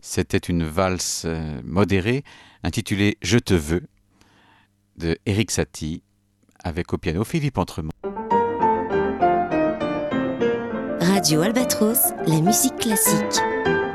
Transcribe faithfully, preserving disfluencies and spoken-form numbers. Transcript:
C'était une valse euh, modérée intitulée Je te veux de Erik Satie avec au piano Philippe Entremont. Radio Albatros, la musique classique.